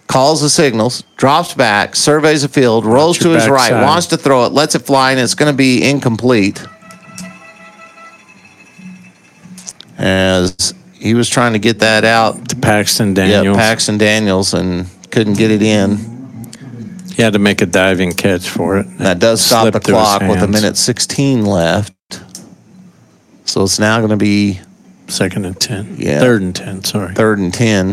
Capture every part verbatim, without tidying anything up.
calls the signals, drops back, surveys the field, rolls to his right, wants to throw it, lets it fly, and it's going to be incomplete. As he was trying to get that out to Paxton Daniels. Yeah, Paxton Daniels, and couldn't get it in. He had to make a diving catch for it. That does stop the clock with a minute sixteen left. So it's now going to be second and ten. Yeah, third and ten. Sorry, third and ten.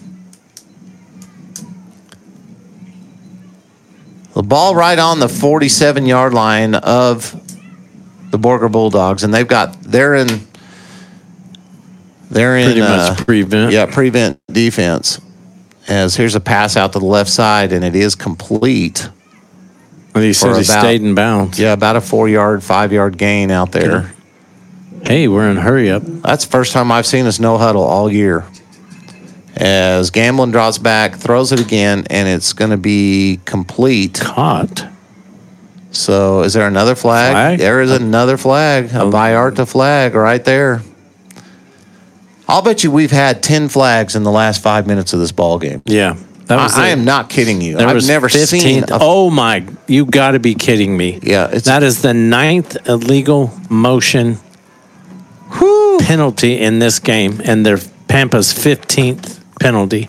The ball right on the forty-seven yard line of the Borger Bulldogs, and they've got they're in they're in pretty uh, much prevent. Yeah, prevent defense. As here's a pass out to the left side, and it is complete. Well, he said he about, stayed in bounds. Yeah, about a four yard, five yard gain out there. Hey, we're in hurry up. That's the first time I've seen us no huddle all year. As Gamblin drops back, throws it again, and it's going to be complete. Caught. So is there another flag? Flag? There is another flag, a Vallarta flag right there. I'll bet you we've had ten flags in the last five minutes of this ball game. Yeah. That was I, I am not kidding you. There I've was never seen. A, oh my! You got to be kidding me. Yeah, it's, that is the ninth illegal motion whew, penalty in this game, and they're Pampa's fifteenth penalty.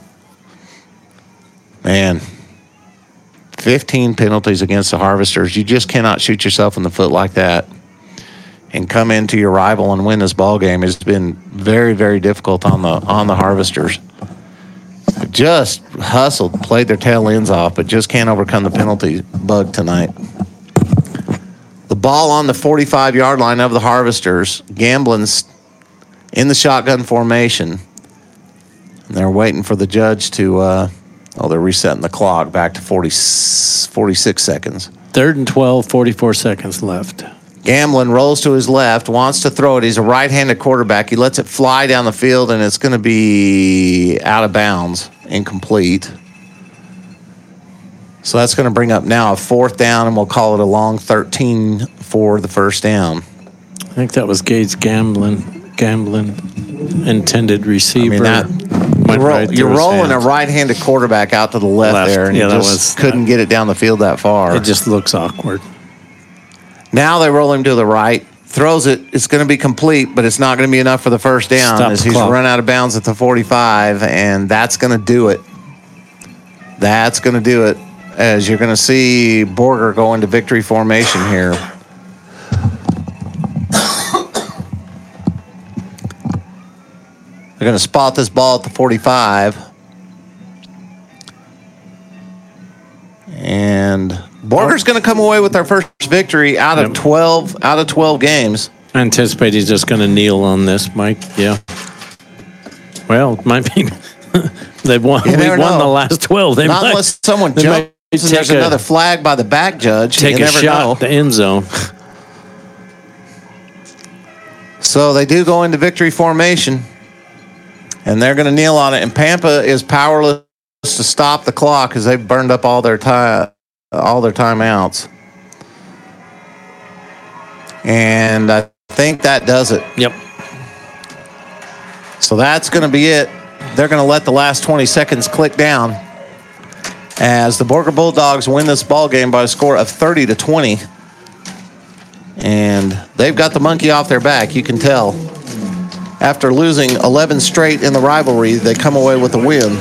Man, fifteen penalties against the Harvesters. You just cannot shoot yourself in the foot like that and come into your rival and win this ball game. It's been very, very difficult on the on the Harvesters. Just hustled, played their tail ends off, but just can't overcome the penalty bug tonight. The ball on the forty-five yard line of the Harvesters. Gamblin's in the shotgun formation. And they're waiting for the judge to, uh, oh, they're resetting the clock back to forty, forty-six seconds. Third and twelve, forty-four seconds left. Gamblin rolls to his left, wants to throw it. He's a right-handed quarterback. He lets it fly down the field, and it's going to be out of bounds, incomplete. So that's going to bring up now a fourth down, and we'll call it a long thirteen for the first down. I think that was Gage Gamblin, Gamblin, intended receiver. I mean, that, you're, roll, right you're rolling hands. a right-handed quarterback out to the left, left. there, and yeah, you just was, couldn't uh, get it down the field that far. It just looks awkward. Now they roll him to the right, throws it. It's going to be complete, but it's not going to be enough for the first down Stop as he's clock. run out of bounds at the forty-five, and that's going to do it. That's going to do it as you're going to see Borger go into victory formation here. They're going to spot this ball at the forty-five. And Borger's going to come away with their first victory out of twelve out of twelve games. I anticipate he's just going to kneel on this, Mike. Yeah. Well, it might be they've won. We won know. the last twelve. They Not might, unless someone jumps and there's a, another flag by the back judge. Take you a never shot know. at the end zone. So they do go into victory formation, and they're going to kneel on it. And Pampa is powerless to stop the clock because they've burned up all their time, all their timeouts. And I think that does it. Yep. So that's going to be it. They're going to let the last twenty seconds click down as the Borger Bulldogs win this ball game by a score of thirty to twenty. And they've got the monkey off their back, you can tell. After losing eleven straight in the rivalry, they come away with a win.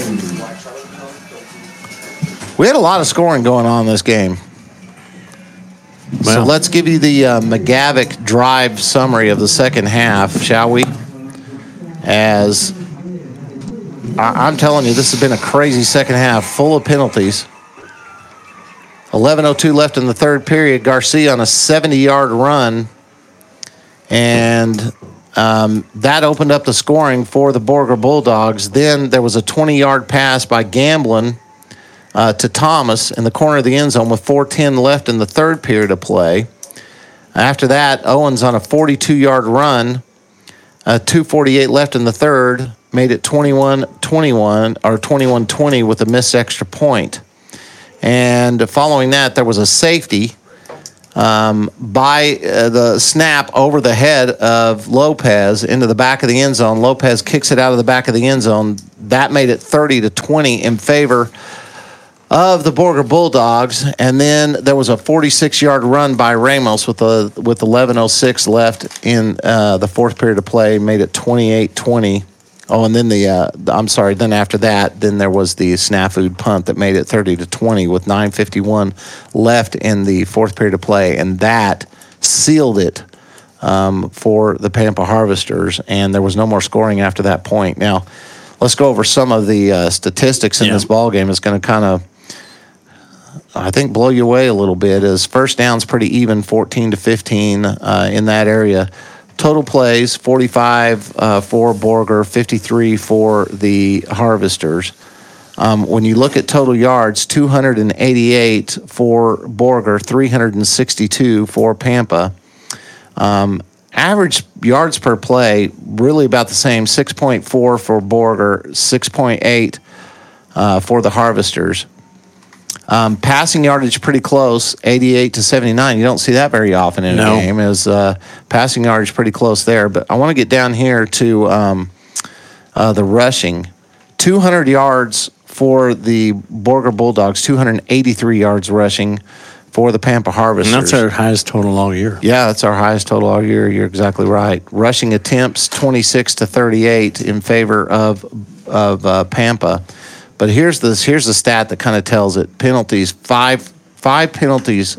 We had a lot of scoring going on in this game. Well, so let's give you the uh, McGavick drive summary of the second half, shall we? As I- I'm telling you, this has been a crazy second half, full of penalties. eleven oh two left in the third period. Garcia on a seventy-yard run. And um, that opened up the scoring for the Borger Bulldogs. Then there was a twenty-yard pass by Gamblin uh, to Thomas in the corner of the end zone with four ten left in the third period of play. After that, Owens on a forty-two-yard run, uh, two forty-eight left in the third, made it twenty-one twenty-one or twenty-one twenty with a missed extra point. And following that, there was a safety um, by uh, the snap over the head of Lopez into the back of the end zone. Lopez kicks it out of the back of the end zone. That made it thirty to twenty in favor of the Borger Bulldogs. And then there was a forty-six-yard run by Ramos with a, with eleven oh six left in uh, the fourth period of play, made it twenty-eight twenty. Oh, and then the, uh, I'm sorry, then after that, then there was the snafu punt that made it thirty to twenty with nine fifty-one left in the fourth period of play, and that sealed it um, for the Pampa Harvesters, and there was no more scoring after that point. Now, let's go over some of the uh, statistics in yeah. this ball game. It's going to kind of, I think, blow you away a little bit. As first down's pretty even, fourteen to fifteen uh, in that area. Total plays, forty-five uh, for Borger, fifty-three for the Harvesters. Um, when you look at total yards, two hundred eighty-eight for Borger, three hundred sixty-two for Pampa. Um, average yards per play, really about the same, six point four for Borger, six point eight uh, for the Harvesters. Um, passing yardage pretty close, eighty-eight to seventy-nine. You don't see that very often in no. a game. Is uh, passing yardage pretty close there. But I want to get down here to um, uh, the rushing. two hundred yards for the Borger Bulldogs, two hundred eighty-three yards rushing for the Pampa Harvesters. And that's our highest total all year. Yeah, that's our highest total all year. You're exactly right. Rushing attempts, twenty-six to thirty-eight in favor of of uh, Pampa. But here's this. Here's the stat that kind of tells it. Penalties, five five penalties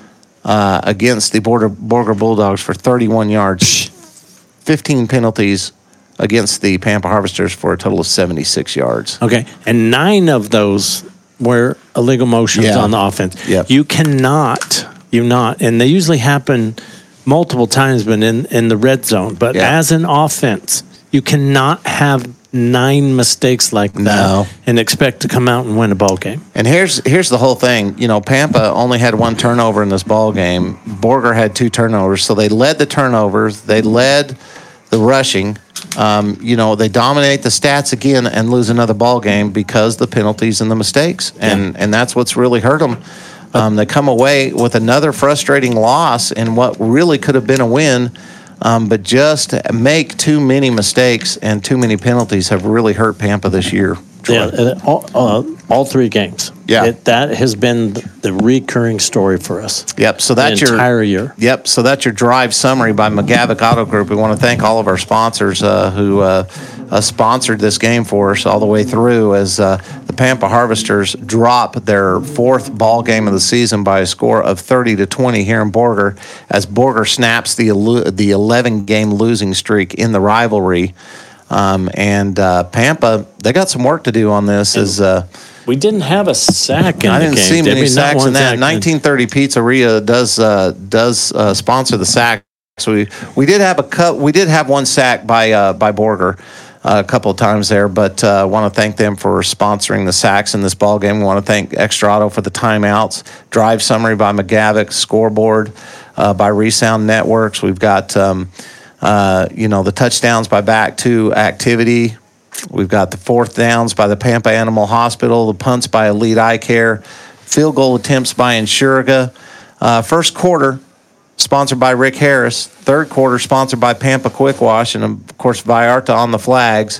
uh, against the Border, Borger Bulldogs for thirty-one yards. fifteen penalties against the Pampa Harvesters for a total of seventy-six yards. Okay, and nine of those were illegal motions Yeah. on the offense. Yep. You cannot, you not, and they usually happen multiple times, but in, in the red zone. But Yeah. as an offense, you cannot have nine mistakes like that No. and expect to come out and win a ball game. And here's here's the whole thing. You know, Pampa only had one turnover in this ball game. Borger had two turnovers, so they led the turnovers. They led the rushing. Um, you know, they dominate the stats again and lose another ball game because the penalties and the mistakes, and and that's what's really hurt them. Um, they come away with another frustrating loss in what really could have been a win. Um, but just make too many mistakes and too many penalties have really hurt Pampa this year. Troy. Yeah, uh, all, uh, all three games. Yeah. It, that has been the recurring story for us. Yep. So that's the your entire year. Yep. So that's your drive summary by McGavick Auto Group. We want to thank all of our sponsors uh, who uh, uh, sponsored this game for us all the way through. As uh, the Pampa Harvesters drop their fourth ball game of the season by a score of thirty to twenty here in Borger, as Borger snaps the the eleven game losing streak in the rivalry. Um, and uh, Pampa, they got some work to do on this. As uh, We didn't have a sack in I the didn't game. see did many we? Not sacks one in that. sack. nineteen thirty Pizzeria does uh, does uh, sponsor the sack. So we we did have a cut. We did have one sack by uh, by Borger uh, a couple of times there, but I uh, want to thank them for sponsoring the sacks in this ball game. We want to thank Extra Auto for the timeouts. Drive summary by McGavick. Scoreboard uh, by Resound Networks. We've got. Um, Uh, you know, the touchdowns by Back to Activity. We've got the fourth downs by the Pampa Animal Hospital, the punts by Elite Eye Care, field goal attempts by Insuriga. Uh, first quarter, sponsored by Rick Harris. Third quarter, sponsored by Pampa Quick Wash, and of course, Vallarta on the flags.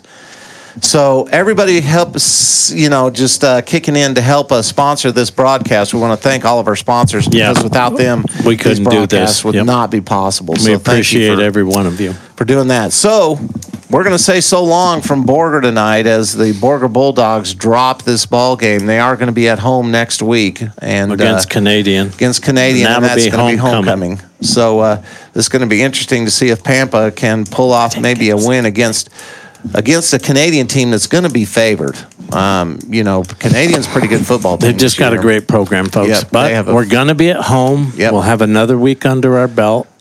So everybody help us, you know, just uh, kicking in to help us sponsor this broadcast. We want to thank all of our sponsors because Yeah. without them, We couldn't this do broadcast this. would Yep. not be possible. We so thank you appreciate for, every one of you. for doing that. So we're going to say so long from Borger tonight as the Borger Bulldogs drop this ball game. They are going to be at home next week and Against uh, Canadian. against Canadian, And and that'll that's be going to be homecoming. homecoming. So uh, this is going to be interesting to see if Pampa can pull off maybe a win against against a Canadian team that's going to be favored. Um, you know, Canadian's a pretty good football team. They've just this got a year. great program, folks. Yep, but they have a- we're going to be at home. Yep. We'll have another week under our belt.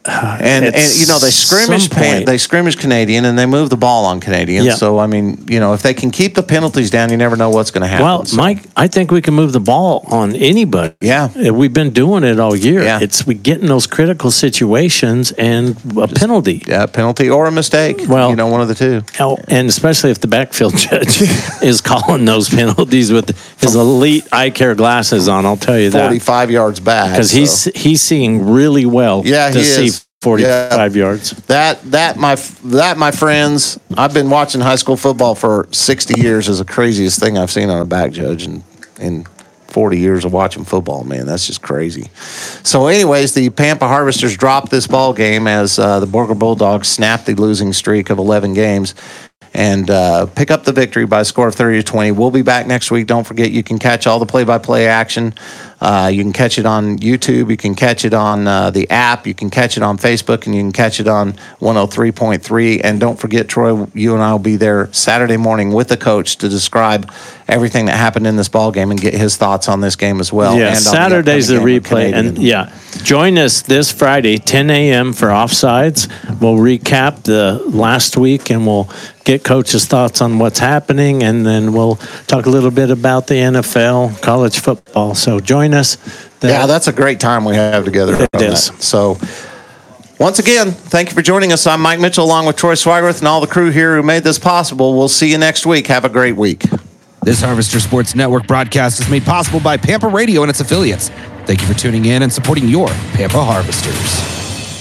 And, and you know, they scrimmage pan, they scrimmage Canadian, and they move the ball on Canadian. Yeah. So, I mean, you know, if they can keep the penalties down, you never know what's going to happen. Well, so. Mike, I think we can move the ball on anybody. Yeah. We've been doing it all year. Yeah. It's we get in those critical situations and a Just, penalty. Yeah, penalty or a mistake. Well, you know, one of the two. And especially if the backfield judge is calling those penalties with his elite eye care glasses on, I'll tell you that. forty-five yards back. Because so. he's he's seeing really well yeah, to he see is. forty-five yeah. yards. That that my that my friends, I've been watching high school football for sixty years is the craziest thing I've seen on a back judge in in forty years of watching football, man. That's just crazy. So anyways, the Pampa Harvesters dropped this ball game as uh, the Borger Bulldogs snapped the losing streak of eleven games and uh, pick up the victory by a score of thirty to twenty. We'll be back next week. Don't forget, you can catch all the play-by-play action. Uh, you can catch it on YouTube. You can catch it on uh, the app. You can catch it on Facebook, and you can catch it on one oh three point three. And don't forget, Troy, you and I will be there Saturday morning with the coach to describe everything that happened in this ball game and get his thoughts on this game as well. Yeah, and Saturday's the replay. And yeah, join us this Friday, ten a.m. for Offsides. We'll recap the last week, and we'll get Coach's thoughts on what's happening, and then we'll talk a little bit about the N F L, college football. So join us. There. Yeah, that's a great time we have together. It is. That. So once again, thank you for joining us. I'm Mike Mitchell along with Troy Swigworth and all the crew here who made this possible. We'll see you next week. Have a great week. This Harvester Sports Network broadcast is made possible by Pampa Radio and its affiliates. Thank you for tuning in and supporting your Pampa Harvesters.